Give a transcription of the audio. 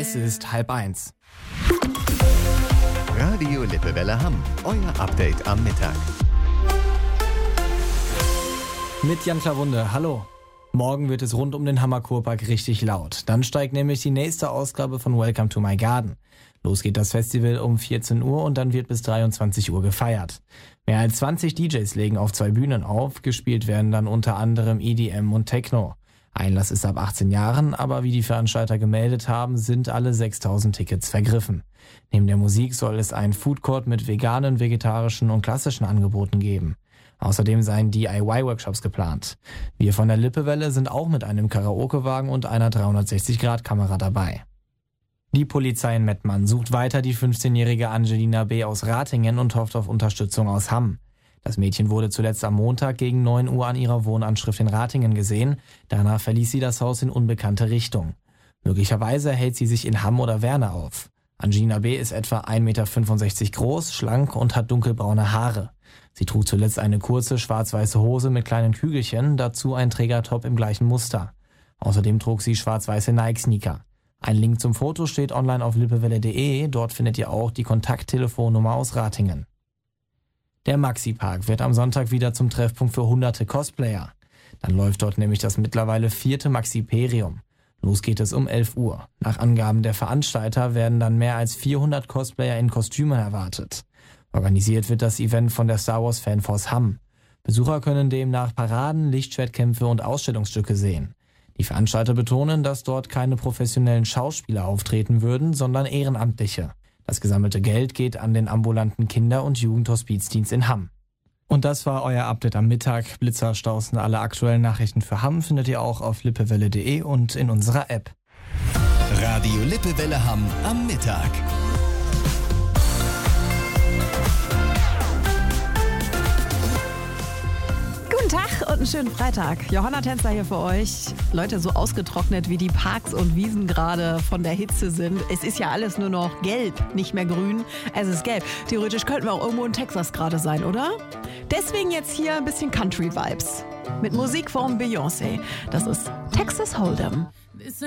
Es ist 12:30. Radio Lippewelle Hamm, euer Update am Mittag. Mit Jan Klawunde, hallo. Morgen wird es rund um den Hammer-Kurpark richtig laut. Dann steigt nämlich die nächste Ausgabe von Welcome to My Garden. Los geht das Festival um 14 Uhr und dann wird bis 23 Uhr gefeiert. Mehr als 20 DJs legen auf 2 Bühnen auf. Gespielt werden dann unter anderem EDM und Techno. Einlass ist ab 18 Jahren, aber wie die Veranstalter gemeldet haben, sind alle 6.000 Tickets vergriffen. Neben der Musik soll es einen Foodcourt mit veganen, vegetarischen und klassischen Angeboten geben. Außerdem seien DIY-Workshops geplant. Wir von der Lippewelle sind auch mit einem Karaoke-Wagen und einer 360-Grad-Kamera dabei. Die Polizei in Mettmann sucht weiter die 15-jährige Angelina B. aus Ratingen und hofft auf Unterstützung aus Hamm. Das Mädchen wurde zuletzt am Montag gegen 9 Uhr an ihrer Wohnanschrift in Ratingen gesehen. Danach verließ sie das Haus in unbekannte Richtung. Möglicherweise hält sie sich in Hamm oder Werne auf. Angelina B. ist etwa 1,65 Meter groß, schlank und hat dunkelbraune Haare. Sie trug zuletzt eine kurze schwarz-weiße Hose mit kleinen Kügelchen, dazu ein Trägertop im gleichen Muster. Außerdem trug sie schwarz-weiße Nike-Sneaker. Ein Link zum Foto steht online auf lippewelle.de, dort findet ihr auch die Kontakttelefonnummer aus Ratingen. Der Maxi-Park wird am Sonntag wieder zum Treffpunkt für hunderte Cosplayer. Dann läuft dort nämlich das mittlerweile 4. Maxiperium. Los geht es um 11 Uhr. Nach Angaben der Veranstalter werden dann mehr als 400 Cosplayer in Kostümen erwartet. Organisiert wird das Event von der Star Wars Fanforce Hamm. Besucher können demnach Paraden, Lichtschwertkämpfe und Ausstellungsstücke sehen. Die Veranstalter betonen, dass dort keine professionellen Schauspieler auftreten würden, sondern Ehrenamtliche. Das gesammelte Geld geht an den ambulanten Kinder- und Jugendhospizdienst in Hamm. Und das war euer Update am Mittag. Blitzerstaußen, alle aktuellen Nachrichten für Hamm findet ihr auch auf lippewelle.de und in unserer App. Radio Lippewelle Hamm am Mittag. Guten Tag und einen schönen Freitag. Johanna Tänzer hier für euch. Leute, so ausgetrocknet wie die Parks und Wiesen gerade von der Hitze sind. Es ist ja alles nur noch gelb, nicht mehr grün. Es ist gelb. Theoretisch könnten wir auch irgendwo in Texas gerade sein, oder? Deswegen jetzt hier ein bisschen Country-Vibes. Mit Musik von Beyoncé. Das ist Texas Hold'em.